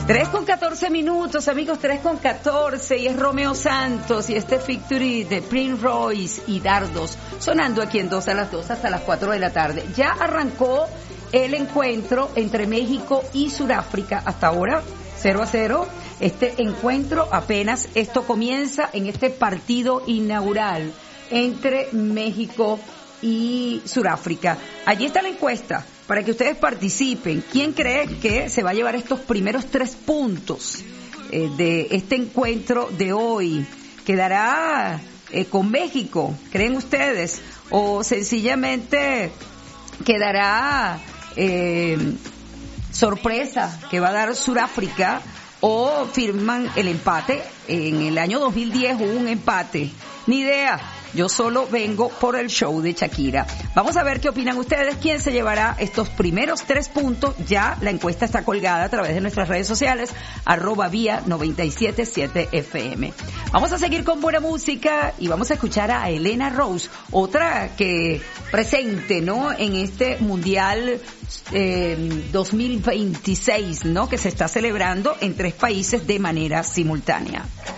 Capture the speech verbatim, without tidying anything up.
tres con catorce minutos, amigos, tres con catorce, y es Romeo Santos y este featuring de Prince Royce y Dardos, sonando aquí en dos a las dos hasta las cuatro de la tarde. Ya arrancó el encuentro entre México y Sudáfrica, hasta ahora cero a cero. Este encuentro apenas, esto comienza en este partido inaugural entre México y Sudáfrica. Allí está la encuesta para que ustedes participen. ¿Quién cree que se va a llevar estos primeros tres puntos eh, de este encuentro de hoy? ¿Quedará eh, con México, creen ustedes? ¿O sencillamente quedará eh, sorpresa que va a dar Sudáfrica? ¿O firman el empate? En el año dos mil diez hubo un empate. Ni idea. Yo solo vengo por el show de Shakira. Vamos a ver qué opinan ustedes. ¿Quién se llevará estos primeros tres puntos? Ya la encuesta está colgada a través de nuestras redes sociales, arroba vía noventa y siete punto siete F M. Vamos a seguir con buena música y vamos a escuchar a Elena Rose, otra que presente, ¿no?, en este Mundial eh, dos mil veintiséis, ¿no?, que se está celebrando en tres países de manera simultánea.